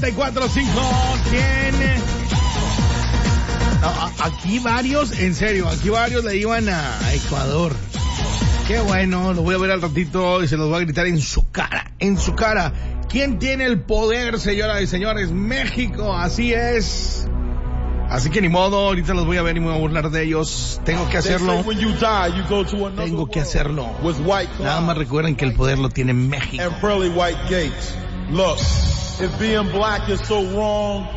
94.5. ¿Quién? No, aquí varios, en serio, aquí varios le iban a Ecuador. Qué bueno, lo voy a ver al ratito y se los voy a gritar en su cara, en su cara. ¿Quién tiene el poder, señoras y señores? México, así es. Así que ni modo, ahorita los voy a ver y me voy a burlar de ellos. Tengo que hacerlo. Tengo que hacerlo. Nada más recuerden que el poder lo tiene México. And pearly white gates. Look, if being black is so wrong,